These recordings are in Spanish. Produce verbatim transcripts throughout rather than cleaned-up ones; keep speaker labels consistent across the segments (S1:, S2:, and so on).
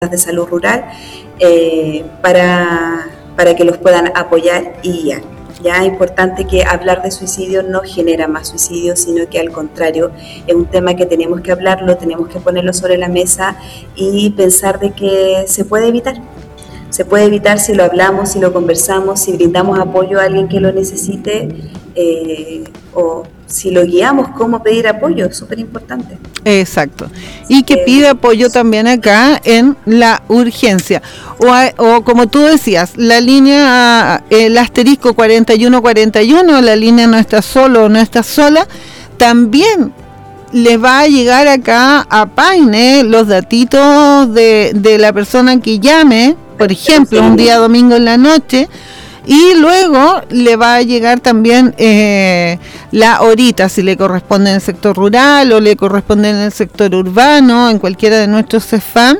S1: de salud rural eh, para, para que los puedan apoyar y guiar. Ya es importante que hablar de suicidio no genera más suicidio, sino que al contrario, es un tema que tenemos que hablarlo, tenemos que ponerlo sobre la mesa y pensar de que se puede evitar. Se puede evitar si lo hablamos, si lo conversamos, si brindamos apoyo a alguien que lo necesite eh, o si lo guiamos, cómo pedir apoyo, es súper importante.
S2: Exacto. Y que pide apoyo también acá en la urgencia. O, o como tú decías, la línea, el asterisco cuarenta y uno cuarenta y uno, la línea no está solo o no está sola, también les va a llegar acá a Paine los datitos de, de la persona que llame, por ejemplo, un día domingo en la noche, y luego le va a llegar también eh, la horita, si le corresponde en el sector rural o le corresponde en el sector urbano, en cualquiera de nuestros CEFAM,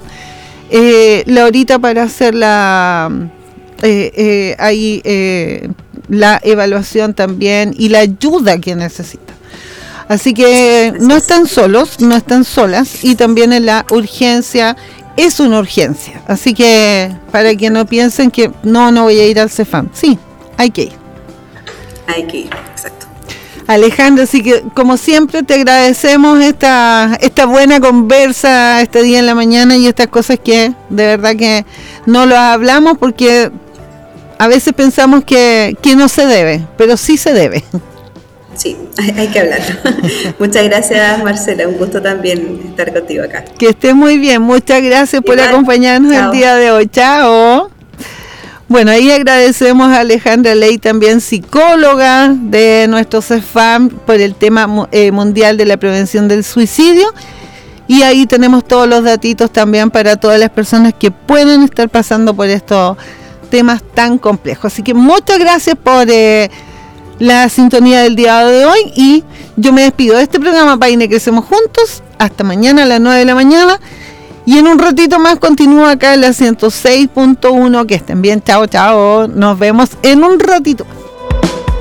S2: eh, la horita para hacer la, eh, eh, ahí, eh, la evaluación también y la ayuda que necesita. Así que no están solos, no están solas, y también en la urgencia es una urgencia, así que para que no piensen que no, no voy a ir al CEFAM, sí, hay que ir.
S1: Hay que ir, exacto.
S2: Alejandra, así que como siempre te agradecemos esta esta buena conversa este día en la mañana y estas cosas que de verdad que no lo hablamos porque a veces pensamos que, que no se debe, pero sí se debe.
S1: Sí, hay, hay que hablarlo. Muchas gracias, Marcela, un gusto también estar contigo acá.
S2: Que estés muy bien, muchas gracias por Igual. acompañarnos Chao. el día de hoy. Chao. Bueno, ahí agradecemos a Alejandra Ley, también psicóloga de nuestro CEFAM, por el tema eh, mundial de la prevención del suicidio. Y ahí tenemos todos los datitos también para todas las personas que pueden estar pasando por estos temas tan complejos. Así que muchas gracias por... Eh, la sintonía del día de hoy, y yo me despido de este programa Paine Crecemos Juntos hasta mañana a las nueve de la mañana, y en un ratito más continúo acá en la ciento seis punto uno. Que estén bien, chao, chao, nos vemos en un ratito.